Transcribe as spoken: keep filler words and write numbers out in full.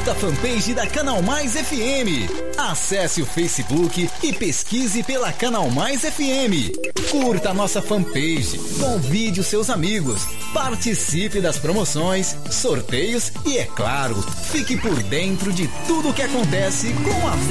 Curta a fanpage da Canal Mais F M. Acesse o Facebook e pesquise pela Canal Mais F M. Curta a nossa fanpage, convide os seus amigos, participe das promoções, sorteios e, é claro, fique por dentro de tudo o que acontece com a